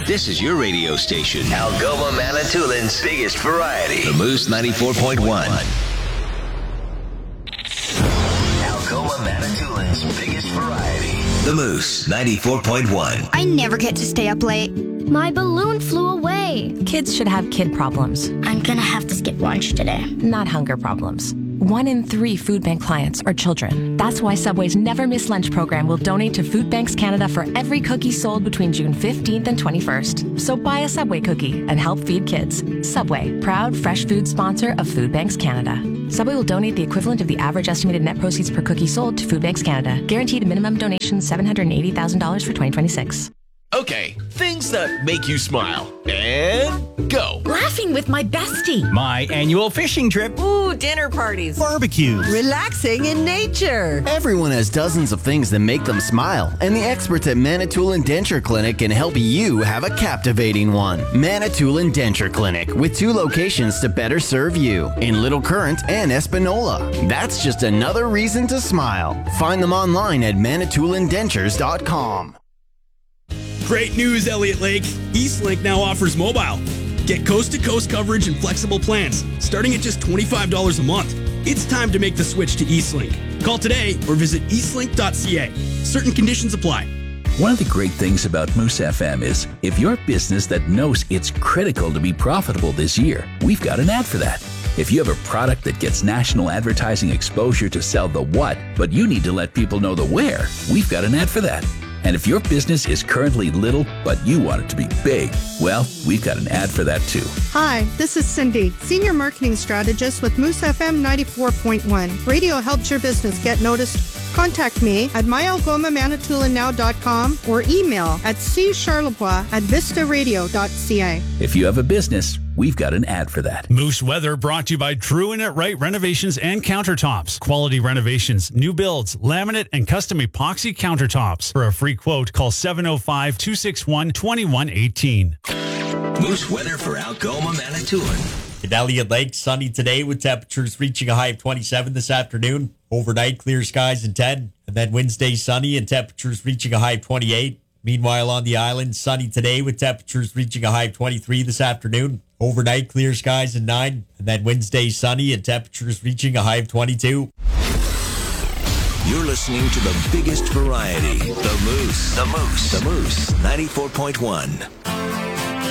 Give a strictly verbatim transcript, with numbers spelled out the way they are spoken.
This is your radio station. Algoma Manitoulин's biggest variety. The Moose ninety-four point one. Algoma Manitoulин's biggest variety. The Moose ninety-four point one. I never get to stay up late. My balloon flew away. Kids should have kid problems. I'm gonna have to skip lunch today. Not hunger problems. One in three food bank clients are children. That's why Subway's Never Miss Lunch program will donate to Food Banks Canada for every cookie sold between June fifteenth and twenty-first. So buy a Subway cookie and help feed kids. Subway, proud fresh food sponsor of Food Banks Canada. Subway will donate the equivalent of the average estimated net proceeds per cookie sold to Food Banks Canada. Guaranteed minimum donation seven hundred eighty thousand dollars for twenty twenty-six. Okay, things that make you smile. And go. Laughing with my bestie. My annual fishing trip. Ooh, dinner parties. Barbecues. Relaxing in nature. Everyone has dozens of things that make them smile, and the experts at Manitoulin Denture Clinic can help you have a captivating one. Manitoulin Denture Clinic, with two locations to better serve you, in Little Current and Espanola. That's just another reason to smile. Find them online at manitoulin dentures dot com. Great news, Elliott Lake. Eastlink now offers mobile. Get coast-to-coast coverage and flexible plans, starting at just twenty-five dollars a month. It's time to make the switch to Eastlink. Call today or visit eastlink dot c a. Certain conditions apply. One of the great things about Moose F M is if you're a business that knows it's critical to be profitable this year, we've got an ad for that. If you have a product that gets national advertising exposure to sell the what, but you need to let people know the where, we've got an ad for that. And if your business is currently little, but you want it to be big, well, we've got an ad for that too. Hi, this is Cindy, Senior Marketing Strategist with Moose F M ninety-four point one. Radio helps your business get noticed. Contact me at my algoma manitoulin now dot com or email at c charlebois at vista radio dot c a. If you have a business, we've got an ad for that. Moose Weather brought to you by True and It Right Renovations and Countertops. Quality renovations, new builds, laminate, and custom epoxy countertops. For a free quote, call seven oh five, two six one, two one one eight. Moose Weather for Algoma Manitoulin. In Elliott Lake, sunny today with temperatures reaching a high of twenty-seven this afternoon. Overnight, clear skies and ten. And then Wednesday, sunny and temperatures reaching a high of twenty-eight. Meanwhile, on the island, sunny today with temperatures reaching a high of twenty-three this afternoon. Overnight, clear skies and nine. And then Wednesday, sunny and temperatures reaching a high of twenty-two. You're listening to the biggest variety, The Moose. The Moose. The Moose ninety-four point one.